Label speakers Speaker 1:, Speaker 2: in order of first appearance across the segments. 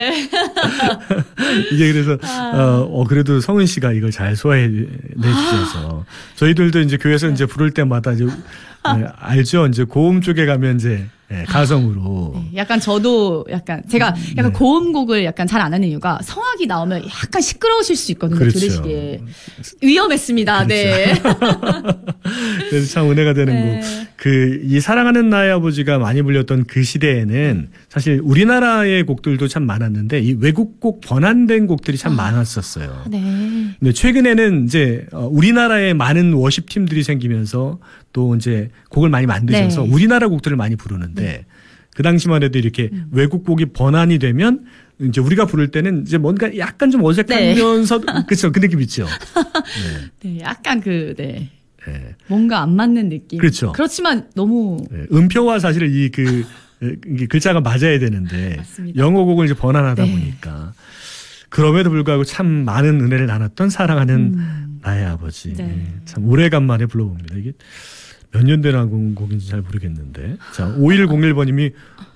Speaker 1: 이게 그래서 그래도 성은 씨가 이걸 잘 소화해 내주셔서 저희들도 이제 교회에서 이제 부를 때마다 이제 알죠. 이제 고음 쪽에 가면 이제 가성으로.
Speaker 2: 네, 약간 저도 약간 제가 약간 고음곡을 약간 잘 안 하는 이유가 성악이 나오면 약간 시끄러우실 수 있거든요.
Speaker 1: 그렇죠.
Speaker 2: 들으시기에 위험했습니다.
Speaker 1: 그렇죠.
Speaker 2: 네.
Speaker 1: 그래서 참 은혜가 되는 곡. 이 사랑하는 나의 아버지가 많이 불렸던 그 시대에는 사실 우리나라의 곡들도 참 많았는데 이 외국곡 번안된 곡들이 참 많았었어요.
Speaker 2: 네.
Speaker 1: 근데 최근에는 이제 우리나라에 많은 워십 팀들이 생기면서 또 이제 곡을 많이 만드셔서 우리나라 곡들을 많이 부르는데 그 당시만 해도 이렇게 외국 곡이 번안이 되면 이제 우리가 부를 때는 이제 뭔가 약간 좀 어색하면서 그렇죠. 그 느낌 있죠.
Speaker 2: 네, 약간 뭔가 안 맞는 느낌.
Speaker 1: 그렇죠.
Speaker 2: 그렇지만 너무
Speaker 1: 음표와 사실은 이게 글자가 맞아야 되는데
Speaker 2: 맞습니다.
Speaker 1: 영어 곡을 이제 번안하다 보니까 그럼에도 불구하고 참 많은 은혜를 나눴던 사랑하는 나의 아버지. 참 오래간만에 불러봅니다. 이게 몇 년 된 곡인지 잘 모르겠는데. 자, 5101번님이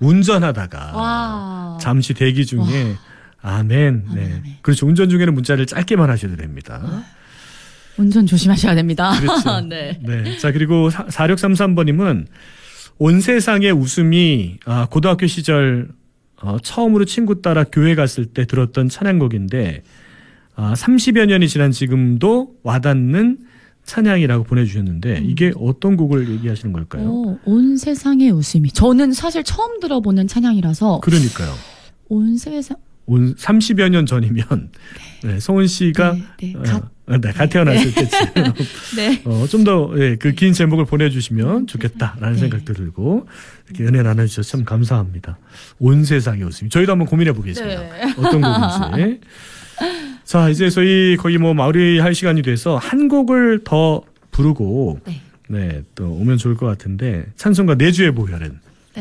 Speaker 1: 운전하다가 잠시 대기 중에 아멘. 네. 그렇죠. 운전 중에는 문자를 짧게만 하셔도 됩니다.
Speaker 2: 운전 조심하셔야 됩니다.
Speaker 1: 그렇죠.
Speaker 2: 네.
Speaker 1: 자, 그리고 4633번님은 온 세상의 웃음이 고등학교 시절 처음으로 친구 따라 교회 갔을 때 들었던 찬양곡인데 30여 년이 지난 지금도 와닿는 찬양이라고 보내주셨는데 이게 어떤 곡을 얘기하시는 걸까요?
Speaker 2: 온 세상의 웃음이. 저는 사실 처음 들어보는 찬양이라서.
Speaker 1: 그러니까요.
Speaker 2: 온 세상.
Speaker 1: 30여 년 전이면 성은 씨가 갓 태어났을 때쯤 좀 더 그 긴 제목을 보내주시면 좋겠다라는 생각도 들고 이렇게 은혜 나눠주셔서 참 감사합니다. 온 세상의 웃음이. 저희도 한번 고민해 보겠습니다. 어떤 곡인지. 자, 이제 저희 거의 마무리할 시간이 돼서 한 곡을 더 부르고 또 오면 좋을 것 같은데 찬송가 내 주의 보혈은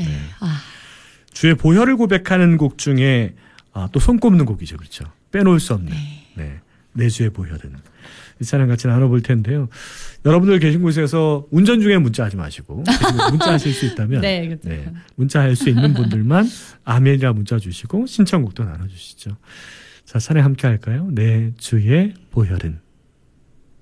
Speaker 1: 주의 보혈을 고백하는 곡 중에 또 손꼽는 곡이죠. 그렇죠. 빼놓을 수 없는 내 주의 보혈은 이 찬양 같이 나눠볼 텐데요. 여러분들 계신 곳에서 운전 중에 문자하지 마시고 문자하실 수 있다면 문자할 수 있는 분들만 아멘이라 문자 주시고 신청곡도 나눠주시죠. 자, 찬양 함께 할까요? 내 주의 보혈은.